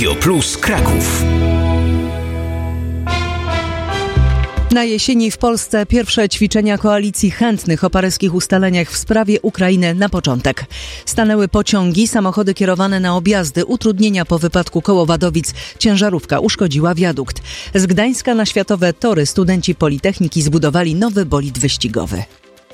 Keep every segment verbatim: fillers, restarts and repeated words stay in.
Radio Plus Kraków. Na jesieni w Polsce pierwsze ćwiczenia koalicji chętnych o paryskich ustaleniach w sprawie Ukrainy na początek. Stanęły pociągi, samochody kierowane na objazdy, utrudnienia po wypadku koło Wadowic. Ciężarówka uszkodziła wiadukt. Z Gdańska na Światowe Tory studenci Politechniki zbudowali nowy bolid wyścigowy.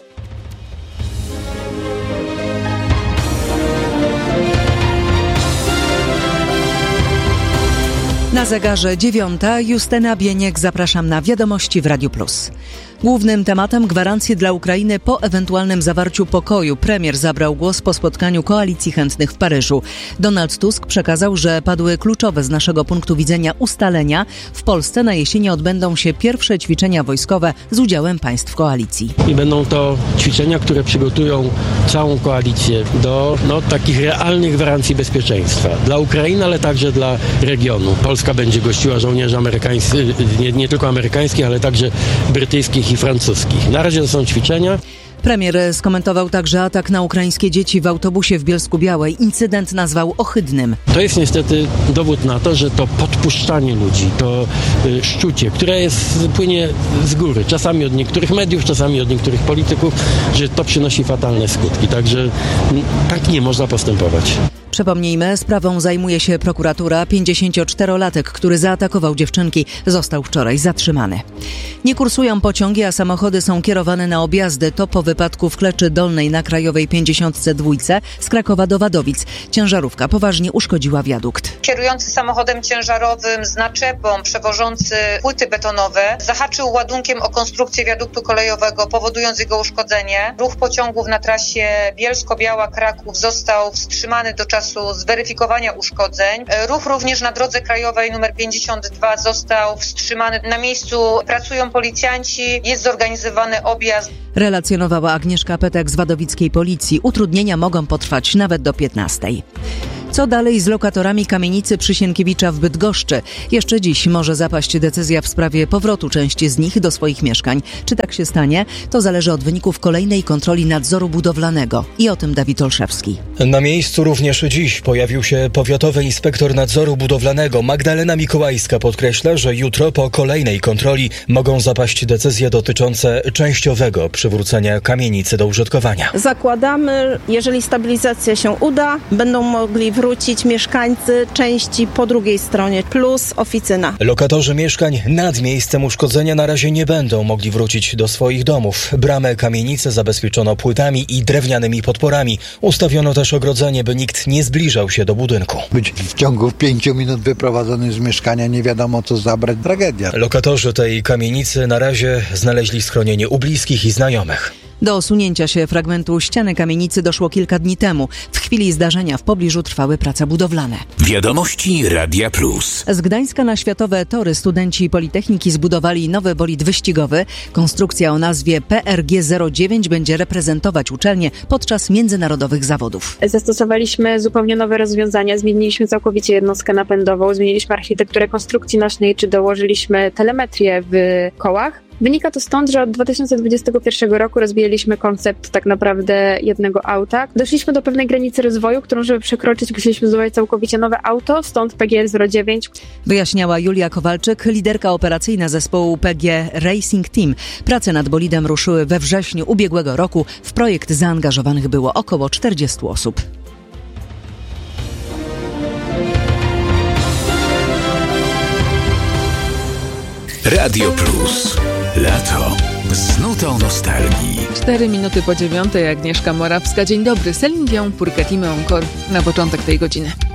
Na zegarze dziewiąta. Justyna Bieniek, zapraszam na Wiadomości w Radiu Plus. Głównym tematem gwarancje dla Ukrainy po ewentualnym zawarciu pokoju. Premier zabrał głos po spotkaniu koalicji chętnych w Paryżu. Donald Tusk przekazał, że padły kluczowe z naszego punktu widzenia ustalenia. W Polsce na jesieni odbędą się pierwsze ćwiczenia wojskowe z udziałem państw koalicji. I będą to ćwiczenia, które przygotują całą koalicję do no, takich realnych gwarancji bezpieczeństwa dla Ukrainy, ale także dla regionu. Polska będzie gościła żołnierzy amerykańskich, nie, nie tylko amerykańskich, ale także brytyjskich i francuskich. Na razie to są ćwiczenia. Premier skomentował także atak na ukraińskie dzieci w autobusie w Bielsku-Białej. Incydent nazwał ohydnym. To jest niestety dowód na to, że to podpuszczanie ludzi, to y, szczucie, które jest, płynie z góry, czasami od niektórych mediów, czasami od niektórych polityków, że to przynosi fatalne skutki. Także y, tak nie można postępować. Przypomnijmy, sprawą zajmuje się prokuratura. pięćdziesięcioczterolatek, który zaatakował dziewczynki, został wczoraj zatrzymany. Nie kursują pociągi, a samochody są kierowane na objazdy. To po wypadku w Kleczy Dolnej na Krajowej pięćdziesiątce dwa z Krakowa do Wadowic. Ciężarówka poważnie uszkodziła wiadukt. Kierujący samochodem ciężarowym z naczepą przewożący płyty betonowe zahaczył ładunkiem o konstrukcję wiaduktu kolejowego, powodując jego uszkodzenie. Ruch pociągów na trasie Bielsko-Biała-Kraków został wstrzymany do czasu zweryfikowania uszkodzeń. Ruch również na drodze krajowej numer pięćdziesiąt dwa został wstrzymany. Na miejscu pracują policjanci, jest zorganizowany objazd. Relacjonowała Agnieszka Petek z wadowickiej policji. Utrudnienia mogą potrwać nawet do piętnastej. Co dalej z lokatorami kamienicy przy Sienkiewicza w Bydgoszczy? Jeszcze dziś może zapaść decyzja w sprawie powrotu części z nich do swoich mieszkań. Czy tak się stanie? To zależy od wyników kolejnej kontroli nadzoru budowlanego. I o tym Dawid Olszewski. Na miejscu również dziś pojawił się powiatowy inspektor nadzoru budowlanego. Magdalena Mikołajska podkreśla, że jutro po kolejnej kontroli mogą zapaść decyzje dotyczące częściowego przywrócenia kamienicy do użytkowania. Zakładamy, jeżeli stabilizacja się uda, będą mogli wrócić mieszkańcy części po drugiej stronie, plus oficyna. Lokatorzy mieszkań nad miejscem uszkodzenia na razie nie będą mogli wrócić do swoich domów. Bramę kamienicy zabezpieczono płytami i drewnianymi podporami. Ustawiono też ogrodzenie, by nikt nie zbliżał się do budynku. Być w ciągu pięciu minut wyprowadzony z mieszkania, nie wiadomo co zabrać, tragedia. Lokatorzy tej kamienicy na razie znaleźli schronienie u bliskich i znajomych. Do osunięcia się fragmentu ściany kamienicy doszło kilka dni temu. W chwili zdarzenia w pobliżu trwały prace budowlane. Wiadomości Radia Plus. Z Gdańska na Światowe Tory studenci Politechniki zbudowali nowy bolid wyścigowy. Konstrukcja o nazwie P R G zero dziewięć będzie reprezentować uczelnię podczas międzynarodowych zawodów. Zastosowaliśmy zupełnie nowe rozwiązania, zmieniliśmy całkowicie jednostkę napędową, zmieniliśmy architekturę konstrukcji nośnej, czy dołożyliśmy telemetrię w kołach. Wynika to stąd, że od dwa tysiące dwudziestego pierwszego roku rozwijaliśmy koncept tak naprawdę jednego auta. Doszliśmy do pewnej granicy rozwoju, którą żeby przekroczyć, musieliśmy zbudować całkowicie nowe auto, stąd P G zero dziewięć. Wyjaśniała Julia Kowalczyk, liderka operacyjna zespołu P G Racing Team. Prace nad bolidem ruszyły we wrześniu ubiegłego roku. W projekt zaangażowanych było około czterdziestu osób. Radio Plus. Lato z nutą nostalgii. Cztery minuty po dziewiątej, Agnieszka Morawska. Dzień dobry. Celine Dion, Pour que tu m'aimes encore na początek tej godziny.